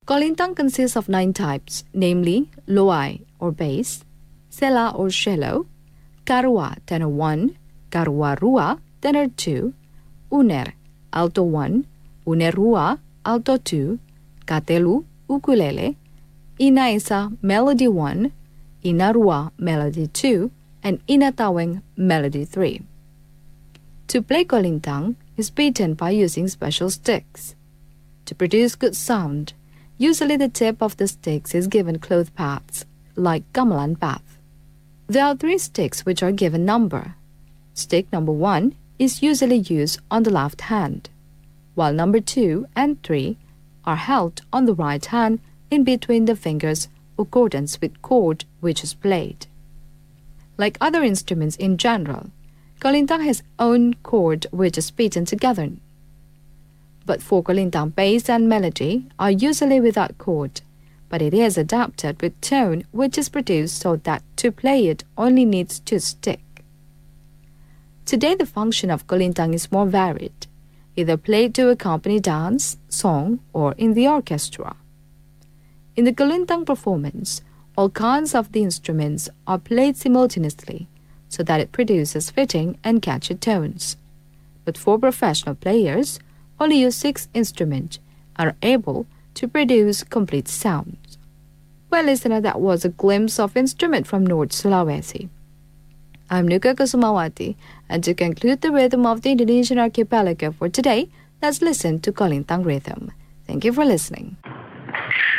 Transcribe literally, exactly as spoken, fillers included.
Kolintang consists of nine types, namely loai or bass, sela or shallow, karua tenor one, karua rua tenor two, uner alto one, uner rua alto two, katelu ukulele, inaisa melody one, inarua melody two, and inataweng melody three. To play kolintang is beaten by using special sticks. To produce good sound, usually the tip of the sticks is given cloth pads, like gamelan path. There are three sticks which are given number. Stick number one is usually used on the left hand, while number two and three are held on the right hand in between the fingers accordance with chord which is played. Like other instruments in general, kolintang has own chord which is beaten together. But for kolintang, bass and melody are usually without chord, but it is adapted with tone which is produced so that to play it only needs to stick. Today the function of kolintang is more varied, either played to accompany dance, song, or in the orchestra. In the kolintang performance, all kinds of the instruments are played simultaneously so that it produces fitting and catchy tones. But for professional players, only use six instruments and are able to produce complete sounds. Well, listener, that was a glimpse of instrument from North Sulawesi. I'm Nuka Kusumawati, and to conclude the rhythm of the Indonesian archipelago for today, let's listen to kolintang rhythm. Thank you for listening.